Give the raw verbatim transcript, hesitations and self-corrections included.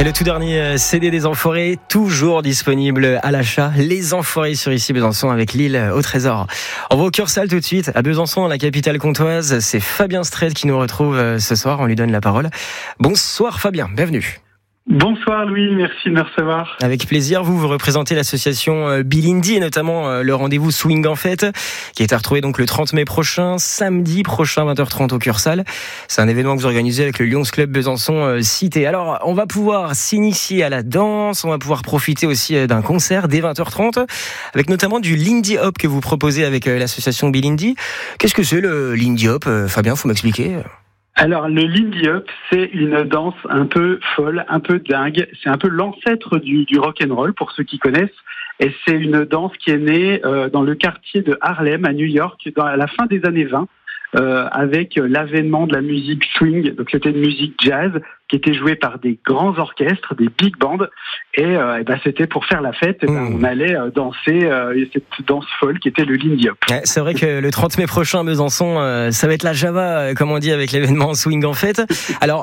Et le tout dernier C D des Enfoirés, toujours disponible à l'achat. Les Enfoirés sur ici Besançon avec l'île au trésor. On va au Cursal tout de suite, à Besançon, dans la capitale comtoise. C'est Fabien Strait qui nous retrouve ce soir. On lui donne la parole. Bonsoir Fabien, bienvenue. Bonsoir Louis, merci de me recevoir. Avec plaisir, vous, vous représentez l'association Bill Indie et notamment le rendez-vous Swing en Fête qui est à retrouver donc le trente mai prochain, samedi prochain vingt heures trente au Cursal. C'est un événement que vous organisez avec le Lions Club Besançon Cité. Alors, on va pouvoir s'initier à la danse, on va pouvoir profiter aussi d'un concert dès vingt heures trente avec notamment du Lindy Hop que vous proposez avec l'association Bill Indie. Qu'est-ce que c'est le Lindy Hop, Fabien, faut m'expliquer ? Alors, le Lindy Hop, c'est une danse un peu folle, un peu dingue. C'est un peu l'ancêtre du, du rock and roll, pour ceux qui connaissent. Et c'est une danse qui est née euh, dans le quartier de Harlem, à New York, dans, à la fin des années vingt, euh, avec l'avènement de la musique swing. Donc, c'était une musique jazz qui était jouée par des grands orchestres, des big bands. Et, euh, et ben, c'était pour faire la fête, et ben, mmh. on allait euh, danser euh, cette danse folle qui était le Lindy Hop. Ouais, c'est vrai que le trente mai prochain à Besançon, euh, ça va être la Java, comme on dit, avec l'événement Swing en Fête. Alors,